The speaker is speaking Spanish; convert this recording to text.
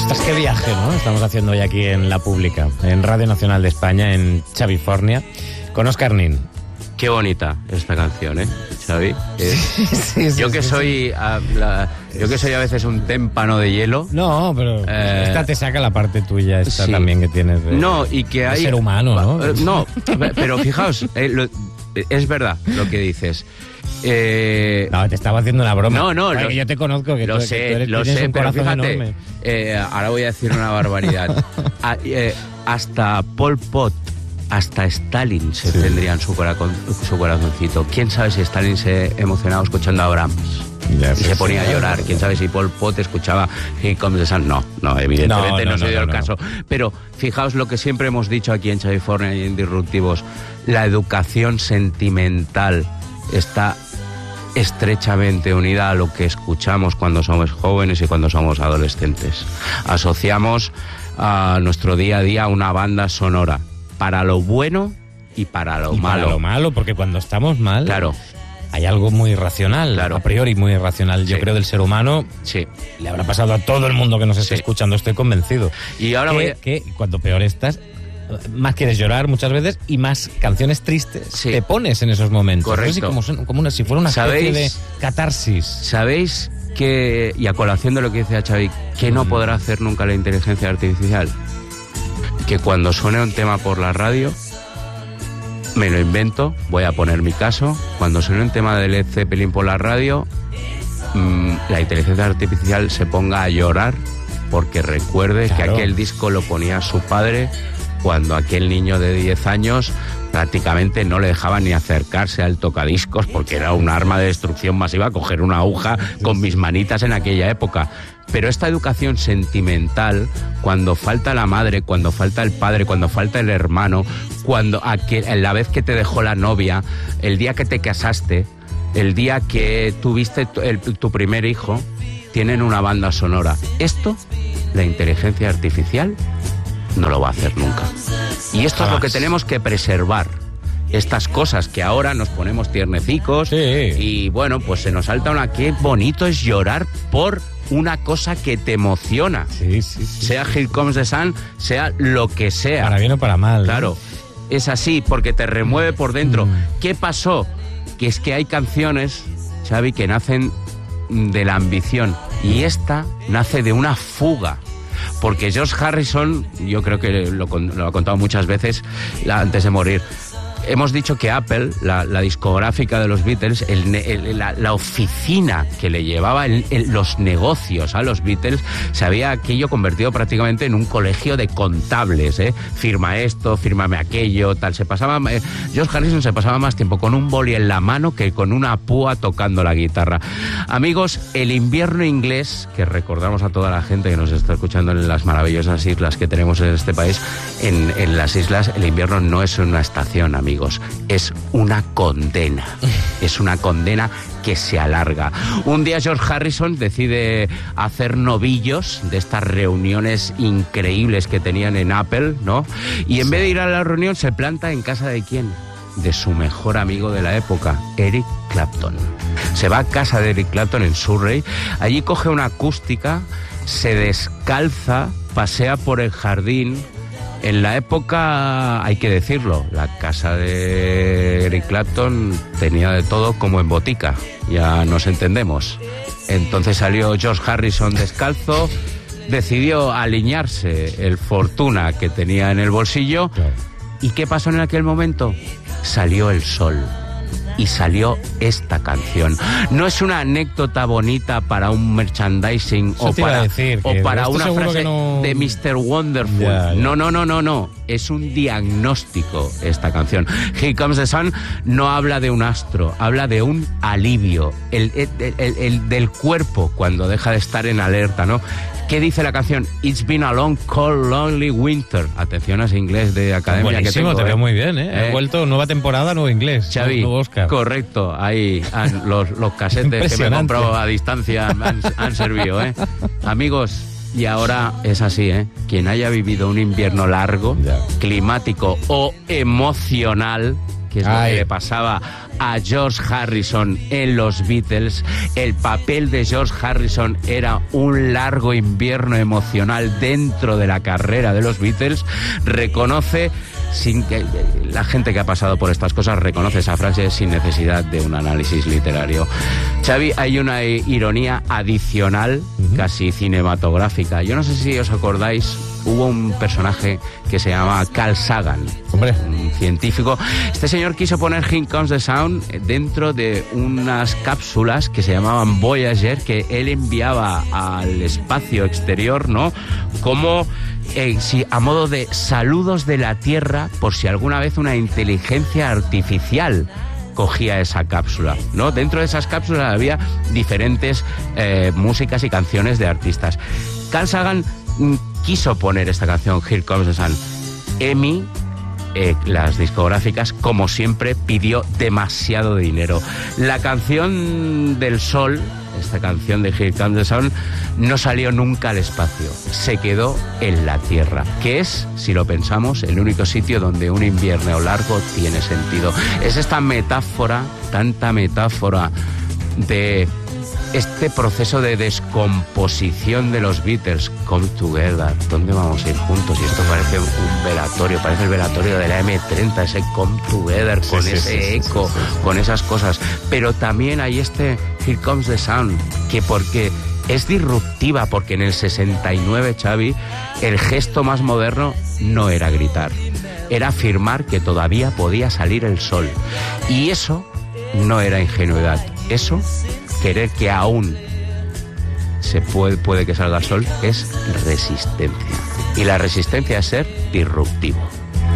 Ostras, qué viaje, ¿no? Estamos haciendo hoy aquí en La Pública, en Radio Nacional de España, en Chavifornia, con Óscar Nin. Qué bonita esta canción, ¿eh, Xavi? Yo que soy a veces un témpano de hielo. No, pero esta te saca la parte tuya, esta sí. También que tienes de, no, y que hay ser humano, ¿no? No, pero fijaos, es verdad lo que dices. No, te estaba haciendo una broma. No, que yo te conozco, que lo tú, sé, que tú eres, un pero corazón fíjate, enorme. Ahora voy a decir una barbaridad. Hasta Pol Pot, hasta Stalin se tendrían su corazoncito. ¿Quién sabe si Stalin se emocionaba escuchando a Brahms? Y se ponía a llorar. ¿Quién sabe si Pol Pot escuchaba Here Comes the Sun? No, evidentemente no se dio el caso. Pero fijaos lo que siempre hemos dicho aquí en Chavifornia y en Disruptivos. La educación sentimental está estrechamente unida a lo que escuchamos cuando somos jóvenes y cuando somos adolescentes. Asociamos a nuestro día a día una banda sonora para lo bueno y para lo malo. Para lo malo, porque cuando estamos mal, claro, hay algo muy irracional, claro, a priori muy irracional, yo creo, del ser humano. Sí. Le habrá pasado a todo el mundo que nos esté escuchando, estoy convencido. Y ahora que cuando peor estás, más quieres llorar muchas veces y más canciones tristes te pones en esos momentos. Correcto. Como si fuera una especie de catarsis. ¿Sabéis que, y a colación de lo que dice Xavi, que no podrá hacer nunca la inteligencia artificial? Que cuando suene un tema por la radio, me lo invento, voy a poner mi caso, cuando suene un tema de Led Zeppelin por la radio, la inteligencia artificial se ponga a llorar porque recuerde que aquel disco lo ponía su padre cuando aquel niño de 10 años prácticamente no le dejaba ni acercarse al tocadiscos porque era un arma de destrucción masiva coger una aguja con mis manitas en aquella época. Pero esta educación sentimental, cuando falta la madre, cuando falta el padre, cuando falta el hermano, cuando la vez que te dejó la novia, el día que te casaste, el día que tuviste tu primer hijo, tienen una banda sonora. Esto, la inteligencia artificial no lo va a hacer nunca. Y esto es lo que tenemos que preservar. Estas cosas que ahora nos ponemos tiernecicos y bueno, pues se nos salta una. Qué bonito es llorar por una cosa que te emociona. Sí. Sea Here Comes the Sun, sea lo que sea. Para bien o para mal. Claro, es así, porque te remueve por dentro. ¿Qué pasó? Que es que hay canciones, Xavi, que nacen de la ambición. Y esta nace de una fuga. Porque George Harrison, yo creo que lo ha contado muchas veces antes de morir. Hemos dicho que Apple, la discográfica de los Beatles, la oficina que le llevaba los negocios a los Beatles, se había aquello convertido prácticamente en un colegio de contables, Firma esto, fírmame aquello, tal. George Harrison se pasaba más tiempo con un boli en la mano que con una púa tocando la guitarra. Amigos, el invierno inglés, que recordamos a toda la gente que nos está escuchando en las maravillosas islas que tenemos en este país, en las islas el invierno no es una estación, amigos. Es una condena. Es una condena que se alarga. Un día George Harrison decide hacer novillos de estas reuniones increíbles que tenían en Apple, ¿no? Y en vez de ir a la reunión se planta en casa de ¿quién? De su mejor amigo de la época, Eric Clapton. Se va a casa de Eric Clapton en Surrey. Allí coge una acústica, se descalza, pasea por el jardín. En la época, hay que decirlo, la casa de Eric Clapton tenía de todo como en botica, ya nos entendemos. Entonces salió George Harrison descalzo, decidió alinearse el fortuna que tenía en el bolsillo. ¿Y qué pasó en aquel momento? Salió el sol. Y salió esta canción. No es una anécdota bonita para un merchandising o para una frase de Mr. Wonderful. Ya. No. Es un diagnóstico esta canción. Here Comes the Sun no habla de un astro, habla de un alivio, el del cuerpo cuando deja de estar en alerta, ¿no? ¿Qué dice la canción? It's been a long, cold, lonely winter. Atención a ese inglés de academia. Buenísimo, que tengo, te veo muy bien, ¿eh? He vuelto, nueva temporada, nuevo inglés. Xavi, nuevo Oscar. Correcto. Ahí los casetes que me he comprado a distancia han servido, ¿eh? Amigos, y ahora es así, ¿eh? Quien haya vivido un invierno largo, climático o emocional, que es lo que le pasaba a George Harrison en los Beatles. El papel de George Harrison era un largo invierno emocional dentro de la carrera de los Beatles. Reconoce, sin que la gente que ha pasado por estas cosas reconoce esa frase sin necesidad de un análisis literario. Xavi, hay una ironía adicional, casi cinematográfica. Yo no sé si os acordáis, hubo un personaje que se llama Carl Sagan, un científico. Este señor quiso poner Here Comes the Sun dentro de unas cápsulas que se llamaban Voyager, que él enviaba al espacio exterior, ¿no? Como a modo de saludos de la Tierra, por si alguna vez una inteligencia artificial cogía esa cápsula, ¿no? Dentro de esas cápsulas había diferentes músicas y canciones de artistas. Carl Sagan quiso poner esta canción, Here Comes the Sun. EMI, las discográficas, como siempre, pidió demasiado dinero. La canción del sol, esta canción de Here Comes the Sun, no salió nunca al espacio, se quedó en la Tierra, que es, si lo pensamos, el único sitio donde un invierno largo tiene sentido. Es esta metáfora, tanta metáfora de este proceso de descomposición de los Beatles. Come Together, ¿dónde vamos a ir juntos? Y esto parece un velatorio, parece el velatorio de la M30, ese Come Together, con ese eco, con esas cosas. Pero también hay este Here Comes the Sun, que porque es disruptiva, porque en el 69, Xavi, el gesto más moderno no era gritar, era afirmar que todavía podía salir el sol. Y eso no era ingenuidad, eso, querer que aún se puede que salga el sol, es resistencia. Y la resistencia es ser disruptivo.